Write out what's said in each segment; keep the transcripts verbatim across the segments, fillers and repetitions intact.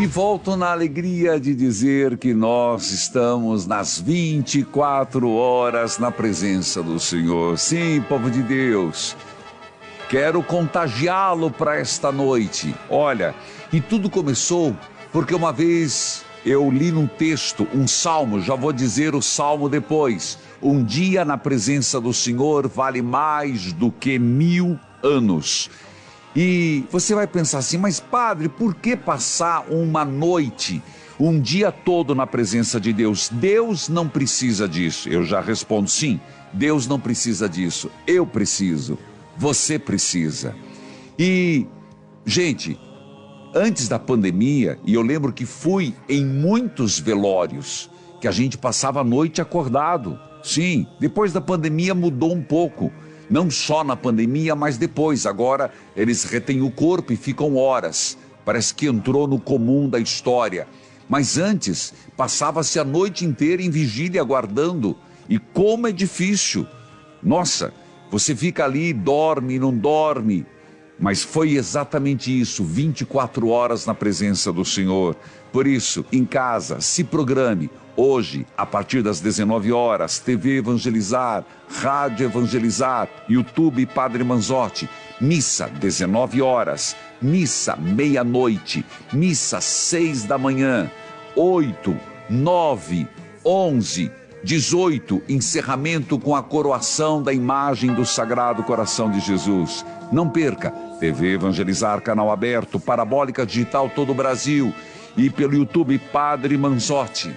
volto na alegria de dizer que nós estamos nas vinte e quatro horas na presença do Senhor. Sim, povo de Deus, quero contagiá-lo para esta noite. Olha, e tudo começou porque uma vez eu li num texto, um salmo, já vou dizer o salmo depois. Um dia na presença do Senhor vale mais do que mil anos. E você vai pensar assim, mas padre, por que passar uma noite, um dia todo na presença de Deus? Deus não precisa disso. Eu já respondo sim, Deus não precisa disso. Eu preciso, você precisa. E, gente, antes da pandemia, e eu lembro que fui em muitos velórios, que a gente passava a noite acordado. Sim, depois da pandemia mudou um pouco. Não só na pandemia, mas depois. Agora eles retêm o corpo e ficam horas. Parece que entrou no comum da história. Mas antes, passava-se a noite inteira em vigília aguardando. E como é difícil. Nossa, você fica ali, dorme, não dorme. Mas foi exatamente isso, vinte e quatro horas na presença do Senhor. Por isso, em casa, se programe. Hoje, a partir das dezenove horas, T V Evangelizar, Rádio Evangelizar, YouTube Padre Manzotti. Missa, dezenove horas. Missa, meia-noite. Missa, seis da manhã. oito, nove, onze, dezoito, encerramento com a coroação da imagem do Sagrado Coração de Jesus. Não perca, T V Evangelizar, canal aberto, Parabólica Digital todo o Brasil e pelo YouTube Padre Manzotti.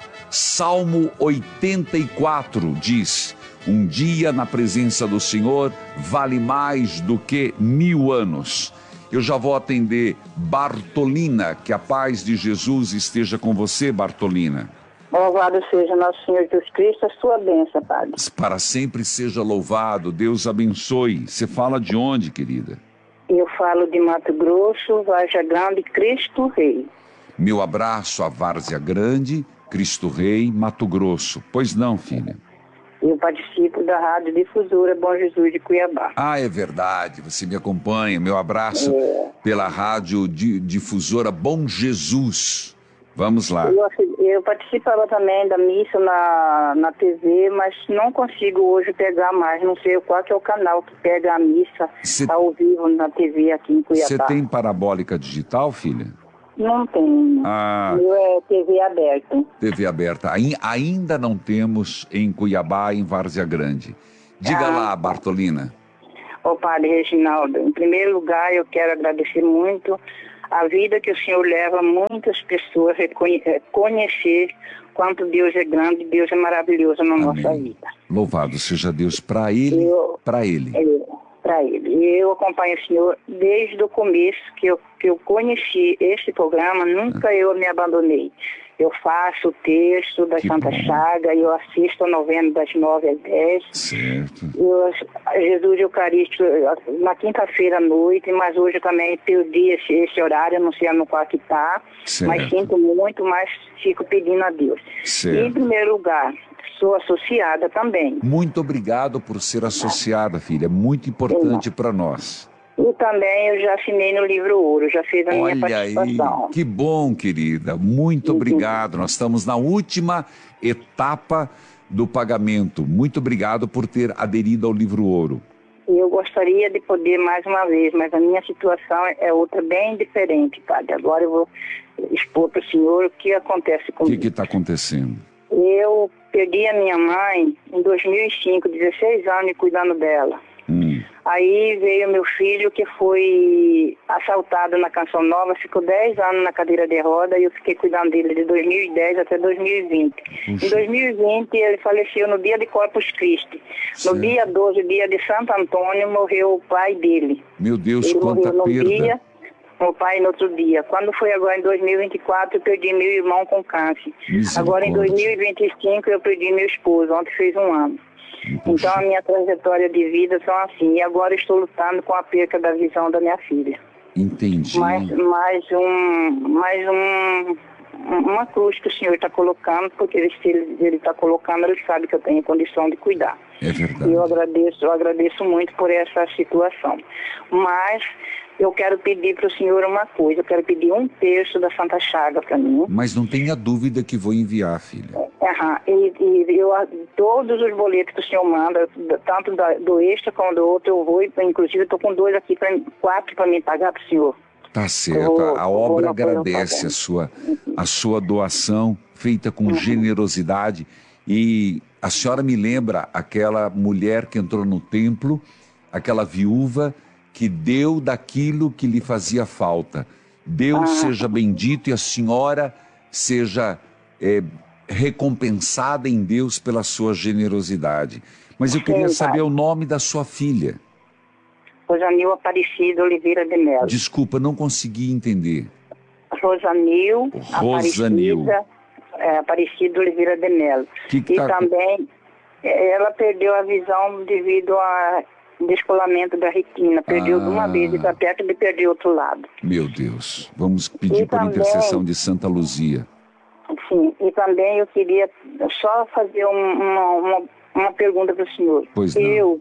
Salmo oitenta e quatro diz: um dia na presença do Senhor vale mais do que mil anos. Eu já vou atender Bartolina, que a paz de Jesus esteja com você, Bartolina. Louvado seja nosso Senhor Jesus Cristo, a sua bênção, Padre. Para sempre seja louvado, Deus abençoe. Você fala de onde, querida? Eu falo de Mato Grosso, Várzea Grande, Cristo Rei. Meu abraço a Várzea Grande, Cristo Rei, Mato Grosso. Pois não, filha? Eu participo da Rádio Difusora Bom Jesus de Cuiabá. Ah, é verdade, você me acompanha. Meu abraço é. pela Rádio Difusora Bom Jesus. Vamos lá. Eu, eu participava também da missa na, na T V, mas não consigo hoje pegar mais. Não sei qual que é o canal que pega a missa Cê... ao vivo na T V aqui em Cuiabá. Você tem parabólica digital, filha? Não tenho. Ah, meu é T V aberta. T V aberta. Ainda não temos em Cuiabá, em Várzea Grande. Diga ah, lá, Bartolina. Ô Padre Reginaldo, em primeiro lugar eu quero agradecer muito a vida que o Senhor leva muitas pessoas a conhecer quanto Deus é grande, Deus é maravilhoso na Amém. Nossa vida. Louvado seja Deus para Ele, para Ele. Para Ele. E eu acompanho o Senhor desde o começo que eu, que eu conheci este programa, nunca ah. eu me abandonei. Eu faço o texto da que Santa bom. Chaga, eu assisto a novena das nove às dez. Certo. Eu, Jesus Eucarístico na quinta-feira à noite, mas hoje eu também perdi esse, esse horário, não sei no qual que está, mas sinto muito, mas fico pedindo a Deus. Certo. E, em primeiro lugar, sou associada também. Muito obrigado por ser associada, filha, é muito importante para nós. E também eu já assinei no livro Ouro, já fiz a Olha minha participação. Aí, que bom, querida, muito obrigado. Nós estamos na última etapa do pagamento. Muito obrigado por ter aderido ao livro Ouro. Eu gostaria de poder mais uma vez, mas a minha situação é outra bem diferente, padre. Agora eu vou expor para o senhor o que acontece comigo. O que está acontecendo? Eu perdi a minha mãe em dois mil e cinco, dezesseis anos cuidando dela. Hum. Aí veio meu filho que foi assaltado na Canção Nova, ficou dez anos na cadeira de roda e eu fiquei cuidando dele de dois mil e dez até dois mil e vinte. Puxa. Em dois mil e vinte ele faleceu no dia de Corpus Christi. Certo. No dia doze, dia de Santo Antônio, morreu o pai dele. Meu Deus, ele quanta morreu no perda. Dia, o pai no outro dia. Quando foi agora em dois mil e vinte e quatro, eu perdi meu irmão com câncer. Agora em dois mil e vinte e cinco eu perdi meu esposo, ontem fez um ano. Puxa. Então a minha trajetória de vida são assim, e agora estou lutando com a perca da visão da minha filha. Entendi. Mais, mais um, mais um, uma cruz que o Senhor está colocando, porque ele, se ele está colocando, ele sabe que eu tenho condição de cuidar. É verdade. E eu agradeço, eu agradeço muito por essa situação. Mas eu quero pedir para o senhor uma coisa, eu quero pedir um terço da Santa Chaga para mim. Mas não tenha dúvida que vou enviar, filha. Aham, e, e eu, todos os boletos que o senhor manda, tanto da, do extra como do outro, eu vou, inclusive eu estou com dois aqui, pra, quatro para me pagar para o senhor. Tá certo, vou, a obra agradece a sua, a sua doação, feita com uhum. generosidade. E a senhora me lembra aquela mulher que entrou no templo, aquela viúva que deu daquilo que lhe fazia falta. Deus ah. seja bendito e a senhora seja é, recompensada em Deus pela sua generosidade. Mas eu queria Sim, saber pai. o nome da sua filha. Rosanil Aparecido Oliveira de Melo. Desculpa, não consegui entender. Rosanil, Rosanil. Aparecida, é, Aparecido Oliveira de Melo. Que que e tá... também ela perdeu a visão devido a descolamento da retina. Perdeu ah, de uma vez e está perto de perder outro lado. Meu Deus. Vamos pedir e por também, intercessão de Santa Luzia. Sim, e também eu queria só fazer um, uma, uma, uma pergunta para o senhor. Pois não. Eu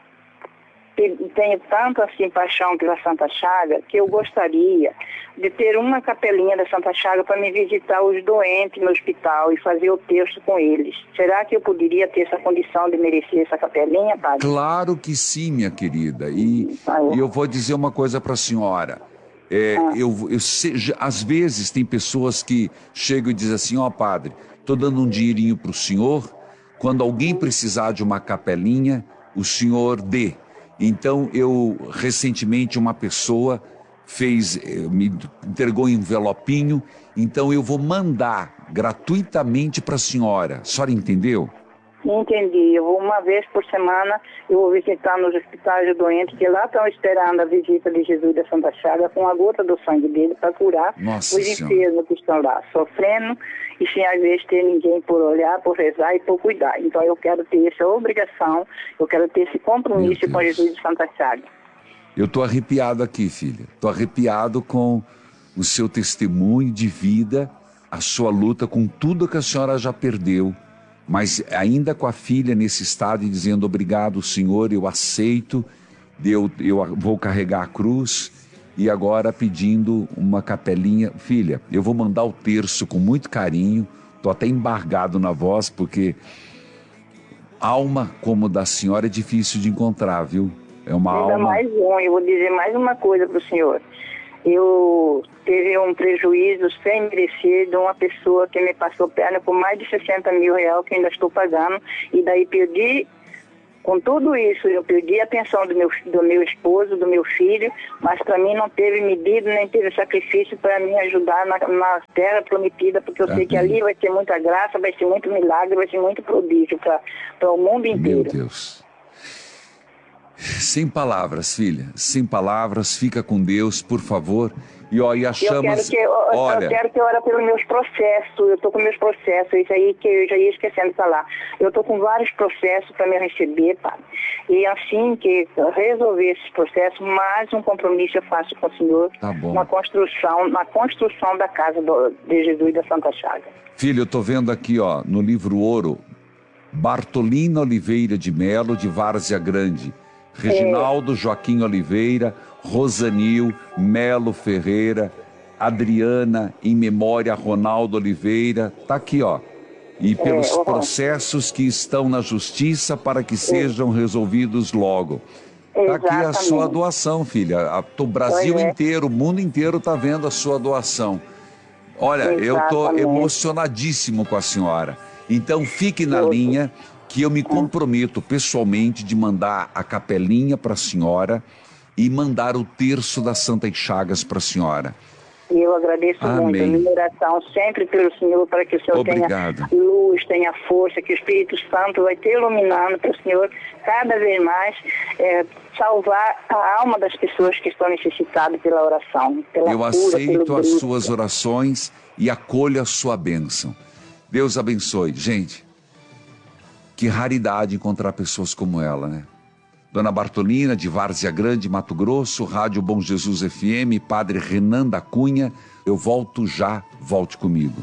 tenho tanto assim paixão pela Santa Chaga que eu gostaria de ter uma capelinha da Santa Chaga para me visitar os doentes no hospital e fazer o terço com eles. Será que eu poderia ter essa condição de merecer essa capelinha, padre? Claro que sim, minha querida. E, ah, é. e eu vou dizer uma coisa para a senhora. É, ah. eu, eu seja, às vezes tem pessoas que chegam e dizem assim, ó oh, padre, estou dando um dinheirinho para o senhor, quando alguém precisar de uma capelinha, o senhor dê. Então, eu, recentemente, uma pessoa fez, me entregou um envelopinho, então eu vou mandar gratuitamente para a senhora. A senhora entendeu? Entendi. Eu vou uma vez por semana, eu vou visitar nos hospitais de doentes que lá estão esperando a visita de Jesus da Santa Chaga com a gota do sangue dele para curar Nossa os enfermos que estão lá sofrendo e sem às vezes ter ninguém por olhar, por rezar e por cuidar. Então eu quero ter essa obrigação, eu quero ter esse compromisso com Jesus de Santa Chaga. Eu estou arrepiado aqui, filha. Estou arrepiado com o seu testemunho de vida, a sua luta com tudo que a senhora já perdeu. Mas ainda com a filha nesse estado e dizendo obrigado, Senhor, eu aceito, eu, eu vou carregar a cruz e agora pedindo uma capelinha. Filha, eu vou mandar o terço com muito carinho, estou até embargado na voz porque alma como da senhora é difícil de encontrar, viu? É uma Ainda alma... mais um, eu vou dizer mais uma coisa para o senhor. Eu teve um prejuízo sem merecer de uma pessoa que me passou perna por mais de sessenta mil reais que ainda estou pagando. E daí perdi, com tudo isso, eu perdi a pensão do meu, do meu esposo, do meu filho, mas para mim não teve medida, nem teve sacrifício para me ajudar na, na terra prometida, porque eu ah, sei que ali vai ter muita graça, vai ser muito milagre, vai ser muito prodígio para o mundo inteiro. Meu Deus. Sem palavras, filha, sem palavras, fica com Deus, por favor. E ó, e a chamas... eu, quero que, eu, olha... eu quero que ore pelos meus processos, eu estou com meus processos, isso aí que eu já ia esquecendo de falar. Eu estou com vários processos para me receber, padre. E assim que resolver esses processos, mais um compromisso eu faço com o senhor tá bom. na construção, na construção da casa do, de Jesus da Santa Chaga. Filha, eu estou vendo aqui, ó, no livro Ouro, Bartolina Oliveira de Melo, de Várzea Grande. Reginaldo é. Joaquim Oliveira, Rosanil, Melo Ferreira, Adriana, em memória Ronaldo Oliveira, tá aqui, ó. E pelos é, processos que estão na justiça para que sejam resolvidos logo. Tá aqui a sua doação, filha. O Brasil é. inteiro, o mundo inteiro tá vendo a sua doação. Olha, Exatamente. eu tô emocionadíssimo com a senhora. Então fique na eu... linha que eu me comprometo pessoalmente de mandar a capelinha para a senhora e mandar o terço das Santas Chagas para a senhora. Eu agradeço Amém. muito a minha oração sempre pelo Senhor, para que o Senhor Obrigado. tenha luz, tenha força, que o Espírito Santo vai te iluminando para o Senhor cada vez mais é, salvar a alma das pessoas que estão necessitadas pela oração. Pela eu cura, aceito as suas orações e acolho a sua bênção. Deus abençoe. Gente, que raridade encontrar pessoas como ela, né? Dona Bartolina, de Várzea Grande, Mato Grosso, Rádio Bom Jesus F M, Padre Renan da Cunha. Eu volto já, volte comigo.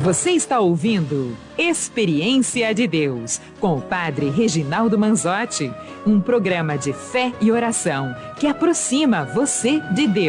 Você está ouvindo Experiência de Deus, com o Padre Reginaldo Manzotti, um programa de fé e oração que aproxima você de Deus.